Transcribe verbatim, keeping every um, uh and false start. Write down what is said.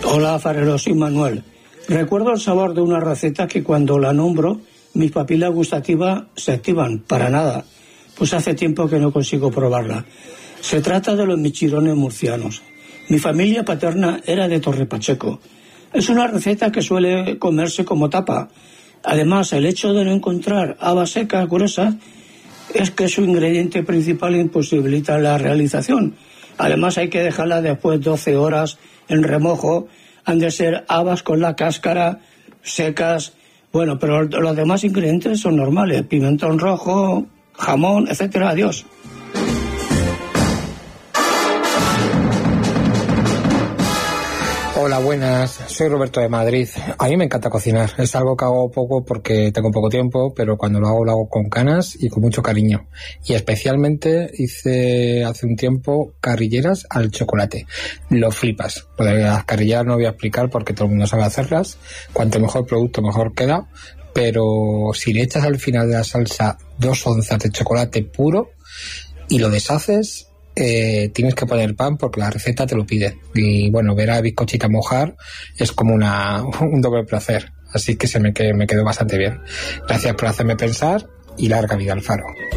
Hola, Farero, soy Manuel. Recuerdo el sabor de una receta que cuando la nombro, mis papilas gustativas se activan. Para nada, pues hace tiempo que no consigo probarla. Se trata de los michirones murcianos. Mi familia paterna era de Torre Pacheco. Es una receta que suele comerse como tapa. Además, el hecho de no encontrar habas secas gruesas es que su ingrediente principal imposibilita la realización. Además, hay que dejarla después doce horas en remojo. Han de ser habas con la cáscara, secas. Bueno, pero los demás ingredientes son normales. Pimentón rojo, jamón, etcétera. Adiós. Hola, buenas. Soy Roberto de Madrid. A mí me encanta cocinar. Es algo que hago poco porque tengo poco tiempo, pero cuando lo hago, lo hago con ganas y con mucho cariño. Y especialmente hice hace un tiempo carrilleras al chocolate. Lo flipas. Las carrilleras no voy a explicar porque todo el mundo sabe hacerlas. Cuanto mejor producto, mejor queda. Pero si le echas al final de la salsa dos onzas de chocolate puro y lo deshaces, Eh, tienes que poner pan porque la receta te lo pide. Y bueno, ver a bizcochita mojar es como una, un doble placer. Así que se me, que, me quedó bastante bien. Gracias por hacerme pensar y larga vida al Faro.